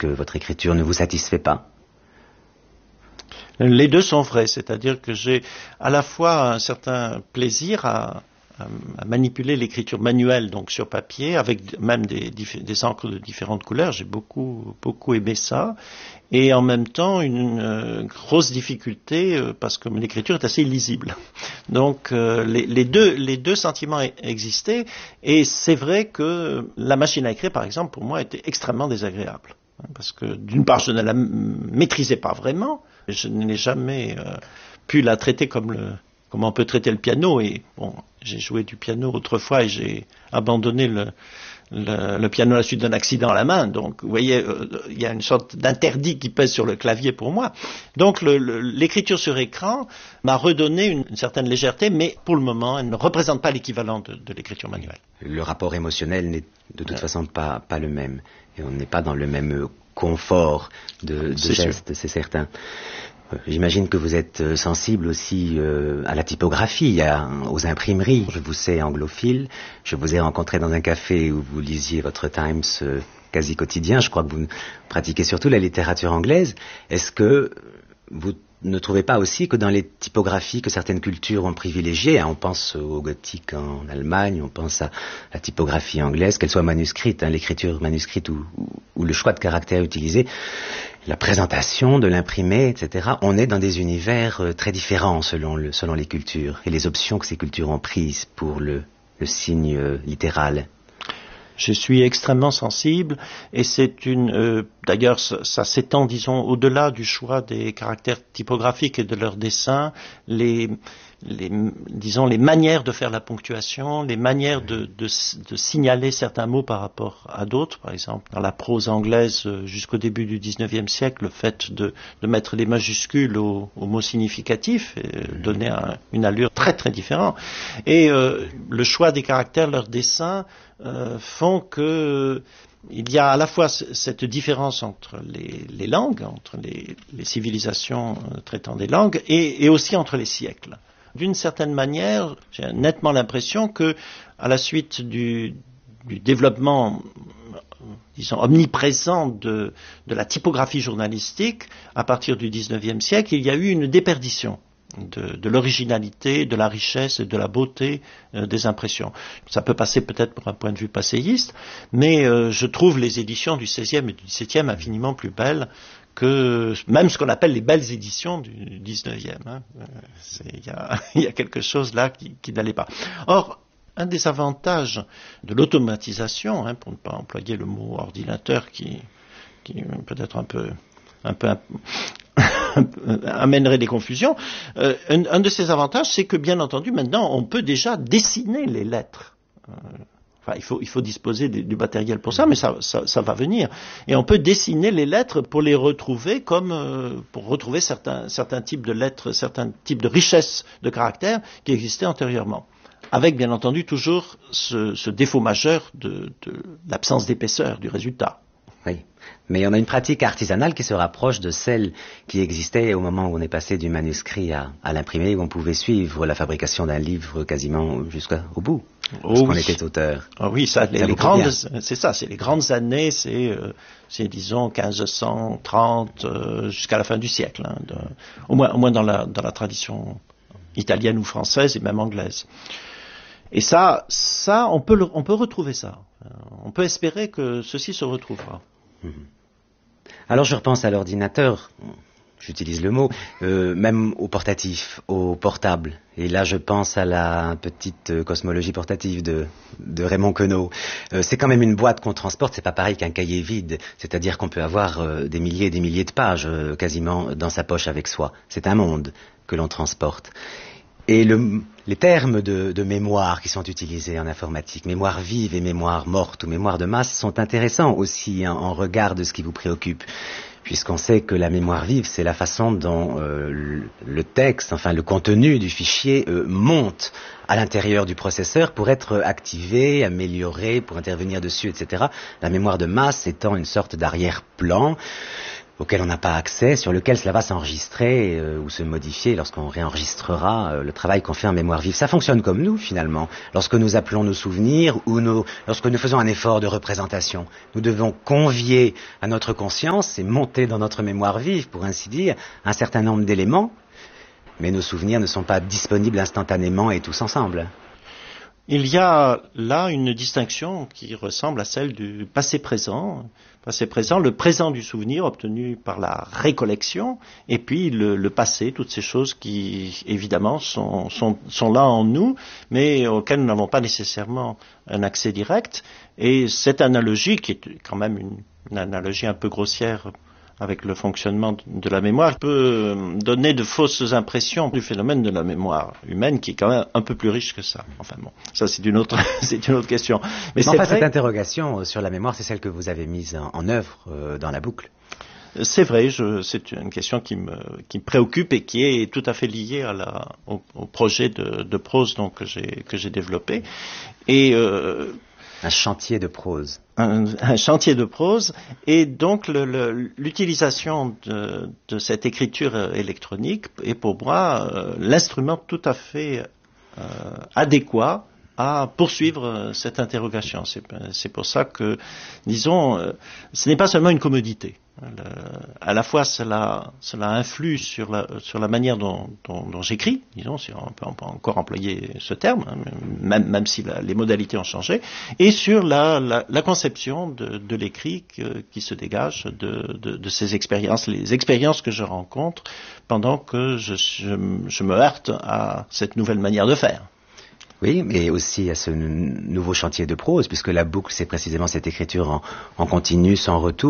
que votre écriture ne vous satisfait pas? Les deux sont vrais, c'est-à-dire que j'ai à la fois un certain plaisir à manipuler l'écriture manuelle, donc sur papier, avec même des encres de différentes couleurs. J'ai beaucoup aimé ça. Et en même temps, une grosse difficulté, parce que mon écriture est assez illisible. Donc, les deux sentiments existaient. Et c'est vrai que la machine à écrire, par exemple, pour moi, était extrêmement désagréable. Parce que, d'une part, je ne la maîtrisais pas vraiment. Je n'ai jamais pu la traiter comme on peut traiter le piano. Et bon, j'ai joué du piano autrefois et j'ai abandonné le piano à la suite d'un accident à la main. Donc, vous voyez, il y a une sorte d'interdit qui pèse sur le clavier pour moi. Donc, l'écriture sur écran m'a redonné une certaine légèreté, mais pour le moment, elle ne représente pas l'équivalent de l'écriture manuelle. Le rapport émotionnel n'est de toute façon pas le même. Et on n'est pas dans le même confort de geste, c'est certain. J'imagine que vous êtes sensible aussi à la typographie, aux imprimeries. Je vous sais anglophile, je vous ai rencontré dans un café où vous lisiez votre Times quasi quotidien. Je crois que vous pratiquez surtout la littérature anglaise. Est-ce que vous ne trouvez pas aussi que dans les typographies que certaines cultures ont privilégiées, on pense au gothique en Allemagne, on pense à la typographie anglaise, qu'elle soit manuscrite, l'écriture manuscrite ou le choix de caractères utilisé, la présentation de l'imprimé, etc. On est dans des univers très différents selon les cultures et les options que ces cultures ont prises pour le signe littéral. Je suis extrêmement sensible et c'est d'ailleurs ça s'étend, disons, au-delà du choix des caractères typographiques et de leur dessin, disons, les manières de faire la ponctuation, les manières de signaler certains mots par rapport à d'autres. Par exemple, dans la prose anglaise jusqu'au début du XIXe siècle, le fait de mettre les majuscules aux mots significatifs donnait une allure très très différente. Et le choix des caractères, leur dessin, font que il y a à la fois cette différence entre les langues, entre les civilisations traitant des langues, et aussi entre les siècles. D'une certaine manière, j'ai nettement l'impression que, à la suite du développement, disons, omniprésent de la typographie journalistique, à partir du XIXe siècle, il y a eu une déperdition de l'originalité, de la richesse et de la beauté des impressions. Ça peut passer peut-être pour un point de vue passéiste, mais je trouve les éditions du XVIe et du XVIIe infiniment plus belles que même ce qu'on appelle les belles éditions du XIXe. Il y a quelque chose là qui n'allait pas. Or, un des avantages de l'automatisation, pour ne pas employer le mot ordinateur qui peut-être un peu amènerait des confusions. Un de ces avantages, c'est que bien entendu, maintenant, on peut déjà dessiner les lettres. Enfin, il faut disposer du matériel pour ça, mais ça va venir. Et on peut dessiner les lettres pour les retrouver pour retrouver certains types de lettres, certains types de richesses de caractères qui existaient antérieurement. Avec, bien entendu, toujours ce défaut majeur de l'absence d'épaisseur du résultat. Oui, mais on a une pratique artisanale qui se rapproche de celle qui existait au moment où on est passé du manuscrit à l'imprimé, où on pouvait suivre la fabrication d'un livre quasiment jusqu'au bout, lorsqu'on était auteur. Oh oui, c'est les grandes années, c'est disons 1530 jusqu'à la fin du siècle, au moins dans la tradition italienne ou française et même anglaise. Et ça, on peut retrouver ça. On peut espérer que ceci se retrouvera. Alors je repense à l'ordinateur, j'utilise le mot, même au portatif, au portable. Et là je pense à la petite cosmologie portative de Raymond Queneau. C'est quand même une boîte qu'on transporte, c'est pas pareil qu'un cahier vide. C'est-à-dire qu'on peut avoir des milliers et des milliers de pages quasiment dans sa poche avec soi. C'est un monde que l'on transporte. Et les termes de mémoire qui sont utilisés en informatique, mémoire vive et mémoire morte ou mémoire de masse, sont intéressants aussi en regard de ce qui vous préoccupe, puisqu'on sait que la mémoire vive, c'est la façon dont le texte, enfin le contenu du fichier monte à l'intérieur du processeur pour être activé, amélioré, pour intervenir dessus, etc. La mémoire de masse étant une sorte d'arrière-plan auquel on n'a pas accès, sur lequel cela va s'enregistrer ou se modifier lorsqu'on réenregistrera le travail qu'on fait en mémoire vive. Ça fonctionne comme nous, finalement. Lorsque nous appelons nos souvenirs ou lorsque nous faisons un effort de représentation, nous devons convier à notre conscience et monter dans notre mémoire vive, pour ainsi dire, un certain nombre d'éléments, mais nos souvenirs ne sont pas disponibles instantanément et tous ensemble. Il y a là une distinction qui ressemble à celle du passé-présent. Passé-présent, le présent du souvenir obtenu par la récollection, et puis le passé, toutes ces choses qui, évidemment, sont là en nous, mais auxquelles nous n'avons pas nécessairement un accès direct. Et cette analogie, qui est quand même une analogie un peu grossière avec le fonctionnement de la mémoire, peut donner de fausses impressions du phénomène de la mémoire humaine, qui est quand même un peu plus riche que ça. Enfin bon, ça c'est une autre question. Mais enfin, cette interrogation sur la mémoire, c'est celle que vous avez mise en œuvre dans la boucle. C'est vrai, c'est une question qui me préoccupe et qui est tout à fait liée au projet de prose donc, que j'ai développé. Et un chantier de prose. Un chantier de prose, et donc l'utilisation de cette écriture électronique est pour moi l'instrument tout à fait adéquat à poursuivre cette interrogation. C'est pour ça que, disons, ce n'est pas seulement une commodité. À la fois, cela influe sur la manière dont j'écris, disons, si on peut encore employer ce terme, hein, même si les modalités ont changé, et sur la conception de l'écrit qui se dégage de ces expériences, les expériences que je rencontre pendant que je me heurte à cette nouvelle manière de faire. Oui, mais aussi à ce nouveau chantier de prose, puisque la boucle, c'est précisément cette écriture en continu, sans retour.